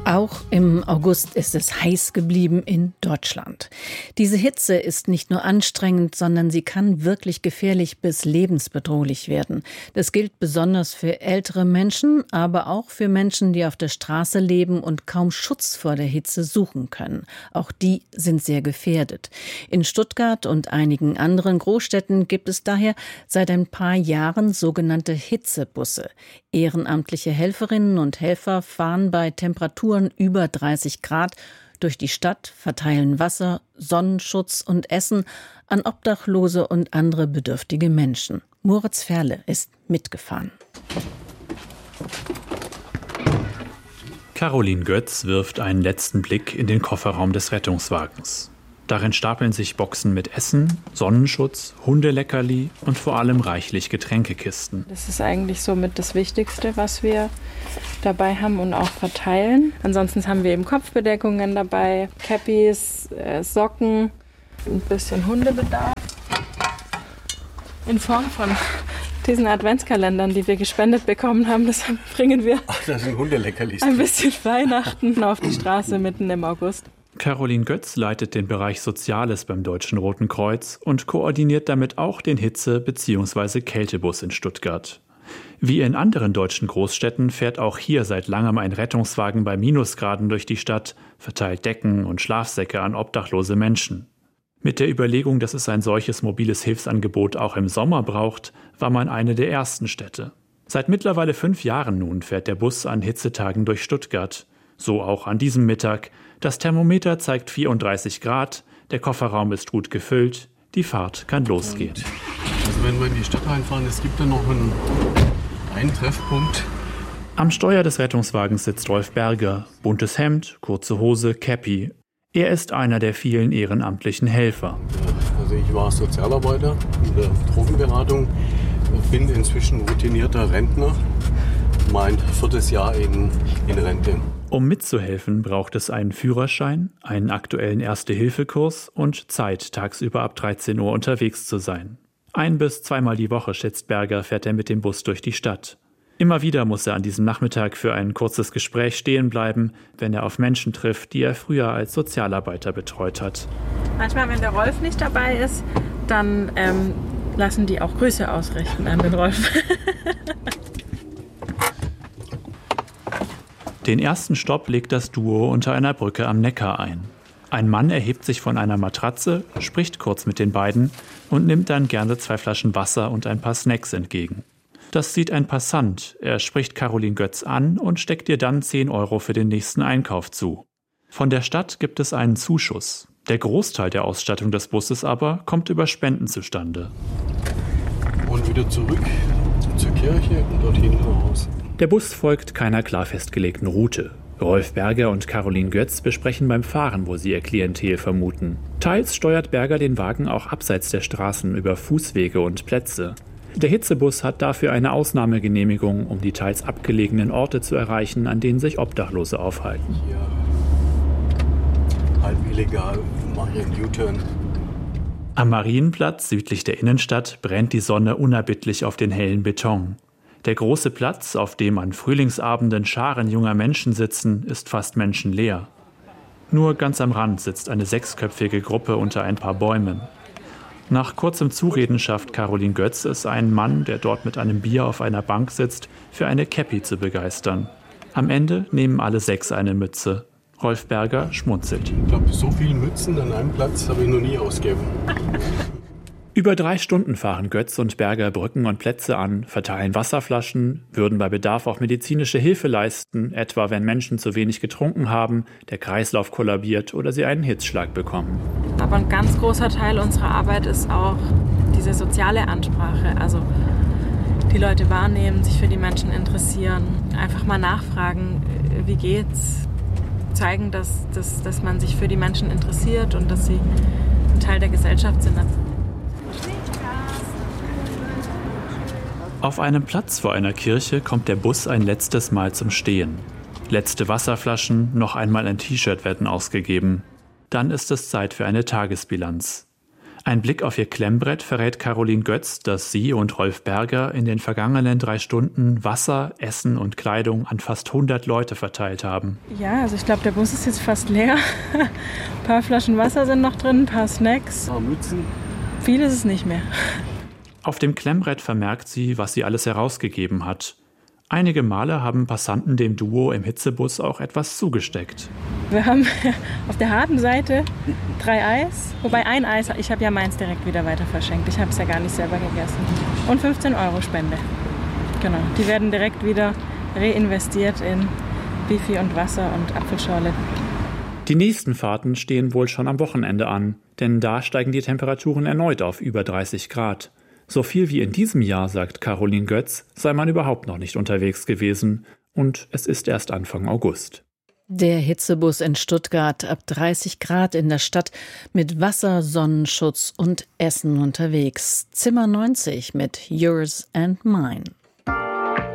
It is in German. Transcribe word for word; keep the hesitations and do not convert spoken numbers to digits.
Auch im August ist es heiß geblieben in Deutschland. Diese Hitze ist nicht nur anstrengend, sondern sie kann wirklich gefährlich bis lebensbedrohlich werden. Das gilt besonders für ältere Menschen, aber auch für Menschen, die auf der Straße leben und kaum Schutz vor der Hitze suchen können. Auch die sind sehr gefährdet. In Stuttgart und einigen anderen Großstädten gibt es daher seit ein paar Jahren sogenannte Hitzebusse. Ehrenamtliche Helferinnen und Helfer fahren bei Temperaturen über dreißig Grad durch die Stadt, verteilen Wasser, Sonnenschutz und Essen an Obdachlose und andere bedürftige Menschen. Moritz Ferle ist mitgefahren. Caroline Götz wirft einen letzten Blick in den Kofferraum des Rettungswagens. Darin stapeln sich Boxen mit Essen, Sonnenschutz, Hundeleckerli und vor allem reichlich Getränkekisten. Das ist eigentlich somit das Wichtigste, was wir dabei haben und auch verteilen. Ansonsten haben wir eben Kopfbedeckungen dabei, Cappies, äh, Socken, ein bisschen Hundebedarf. In Form von diesen Adventskalendern, die wir gespendet bekommen haben, das bringen wir Ach, das sind Hundeleckerlis. Ein bisschen Weihnachten auf die Straße mitten im August. Caroline Götz leitet den Bereich Soziales beim Deutschen Roten Kreuz und koordiniert damit auch den Hitze- bzw. Kältebus in Stuttgart. Wie in anderen deutschen Großstädten fährt auch hier seit langem ein Rettungswagen bei Minusgraden durch die Stadt, verteilt Decken und Schlafsäcke an obdachlose Menschen. Mit der Überlegung, dass es ein solches mobiles Hilfsangebot auch im Sommer braucht, war man eine der ersten Städte. Seit mittlerweile fünf Jahren nun fährt der Bus an Hitzetagen durch Stuttgart. So auch an diesem Mittag. Das Thermometer zeigt vierunddreißig Grad, der Kofferraum ist gut gefüllt, die Fahrt kann losgehen. Also wenn wir in die Stadt reinfahren, es gibt da noch einen, einen Treffpunkt. Am Steuer des Rettungswagens sitzt Rolf Berger, buntes Hemd, kurze Hose, Käppi. Er ist einer der vielen ehrenamtlichen Helfer. Also ich war Sozialarbeiter in der Drogenberatung, bin inzwischen routinierter Rentner, mein viertes Jahr in, in Rente. Um mitzuhelfen, braucht es einen Führerschein, einen aktuellen Erste-Hilfe-Kurs und Zeit, tagsüber ab dreizehn Uhr unterwegs zu sein. Ein- bis zweimal die Woche, schätzt Berger, fährt er mit dem Bus durch die Stadt. Immer wieder muss er an diesem Nachmittag für ein kurzes Gespräch stehen bleiben, wenn er auf Menschen trifft, die er früher als Sozialarbeiter betreut hat. Manchmal, wenn der Rolf nicht dabei ist, dann ähm, lassen die auch Grüße ausrichten an den Rolf. Den ersten Stopp legt das Duo unter einer Brücke am Neckar ein. Ein Mann erhebt sich von einer Matratze, spricht kurz mit den beiden und nimmt dann gerne zwei Flaschen Wasser und ein paar Snacks entgegen. Das sieht ein Passant. Er spricht Caroline Götz an und steckt ihr dann zehn Euro für den nächsten Einkauf zu. Von der Stadt gibt es einen Zuschuss. Der Großteil der Ausstattung des Busses aber kommt über Spenden zustande. Und wieder zurück zur Kirche und dort hinten raus. Der Bus folgt keiner klar festgelegten Route. Rolf Berger und Caroline Götz besprechen beim Fahren, wo sie ihr Klientel vermuten. Teils steuert Berger den Wagen auch abseits der Straßen über Fußwege und Plätze. Der Hitzebus hat dafür eine Ausnahmegenehmigung, um die teils abgelegenen Orte zu erreichen, an denen sich Obdachlose aufhalten. Hier halb illegal, mache ich einen U-Turn. Am Marienplatz südlich der Innenstadt brennt die Sonne unerbittlich auf den hellen Beton. Der große Platz, auf dem an Frühlingsabenden Scharen junger Menschen sitzen, ist fast menschenleer. Nur ganz am Rand sitzt eine sechsköpfige Gruppe unter ein paar Bäumen. Nach kurzem Zureden schafft Caroline Götz es, einen Mann, der dort mit einem Bier auf einer Bank sitzt, für eine Käppi zu begeistern. Am Ende nehmen alle sechs eine Mütze. Rolf Berger schmunzelt. Ich glaube, so viele Mützen an einem Platz habe ich noch nie ausgegeben. Über drei Stunden fahren Götz und Berger Brücken und Plätze an, verteilen Wasserflaschen, würden bei Bedarf auch medizinische Hilfe leisten, etwa wenn Menschen zu wenig getrunken haben, der Kreislauf kollabiert oder sie einen Hitzschlag bekommen. Aber ein ganz großer Teil unserer Arbeit ist auch diese soziale Ansprache. Also die Leute wahrnehmen, sich für die Menschen interessieren, einfach mal nachfragen, wie geht's, zeigen, dass, dass, dass man sich für die Menschen interessiert und dass sie ein Teil der Gesellschaft sind. Auf einem Platz vor einer Kirche kommt der Bus ein letztes Mal zum Stehen. Letzte Wasserflaschen, noch einmal ein T-Shirt werden ausgegeben. Dann ist es Zeit für eine Tagesbilanz. Ein Blick auf ihr Klemmbrett verrät Caroline Götz, dass sie und Rolf Berger in den vergangenen drei Stunden Wasser, Essen und Kleidung an fast hundert Leute verteilt haben. Ja, also ich glaube, der Bus ist jetzt fast leer. Ein paar Flaschen Wasser sind noch drin, ein paar Snacks. Ein paar Mützen. Viel ist es nicht mehr. Auf dem Klemmbrett vermerkt sie, was sie alles herausgegeben hat. Einige Male haben Passanten dem Duo im Hitzebus auch etwas zugesteckt. Wir haben auf der harten Seite drei Eis, wobei ein Eis, ich habe ja meins direkt wieder weiter verschenkt. Ich habe es ja gar nicht selber gegessen. Und fünfzehn Euro Spende. Genau, die werden direkt wieder reinvestiert in Bifi und Wasser und Apfelschorle. Die nächsten Fahrten stehen wohl schon am Wochenende an, denn da steigen die Temperaturen erneut auf über dreißig Grad. So viel wie in diesem Jahr, sagt Caroline Götz, sei man überhaupt noch nicht unterwegs gewesen. Und es ist erst Anfang August. Der Hitzebus in Stuttgart ab dreißig Grad in der Stadt mit Wasser, Sonnenschutz und Essen unterwegs. Zimmer neunzig mit Yours and Mine.